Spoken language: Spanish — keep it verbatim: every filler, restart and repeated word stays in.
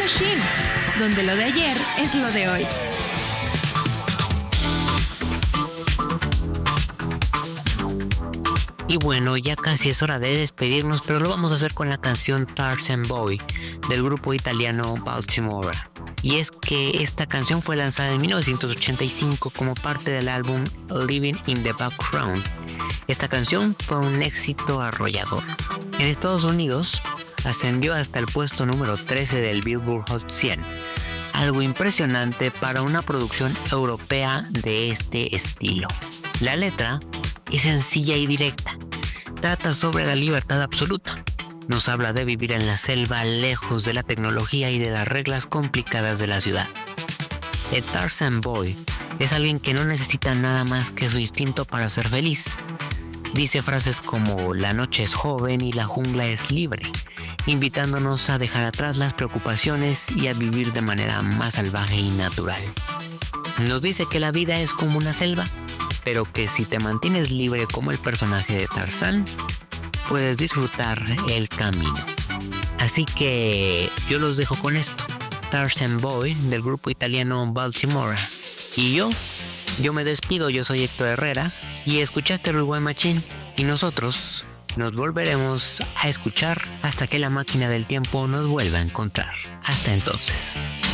Machine, donde lo de ayer es lo de hoy. Y bueno, ya casi es hora de despedirnos, pero lo vamos a hacer con la canción Tarzan Boy del grupo italiano Baltimora. Y es que esta canción fue lanzada en mil novecientos ochenta y cinco como parte del álbum Living in the Background. Esta canción fue un éxito arrollador. En Estados Unidos ascendió hasta el puesto número trece del Billboard Hot cien, algo impresionante para una producción europea de este estilo. La letra es sencilla y directa. Trata sobre la libertad absoluta. Nos habla de vivir en la selva, lejos de la tecnología y de las reglas complicadas de la ciudad. El Tarzan Boy es alguien que no necesita nada más que su instinto para ser feliz. Dice frases como "la noche es joven y la jungla es libre", invitándonos a dejar atrás las preocupaciones y a vivir de manera más salvaje y natural. Nos dice que la vida es como una selva, pero que si te mantienes libre como el personaje de Tarzán, puedes disfrutar el camino. Así que yo los dejo con esto. Tarzan Boy del grupo italiano Baltimora. Y yo, yo me despido, yo soy Héctor Herrera y escuchaste Rewind Machine, y nosotros nos volveremos a escuchar hasta que la máquina del tiempo nos vuelva a encontrar. Hasta entonces.